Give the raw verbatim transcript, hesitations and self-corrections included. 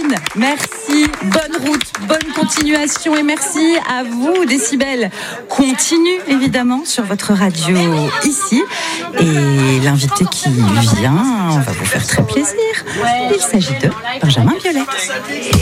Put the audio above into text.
merci, bonne route, bonne continuation et merci à vous, Décibel. Continue évidemment sur votre radio ici et l'invité qui vient, on va vous faire très plaisir. Il s'agit de Benjamin Biolay.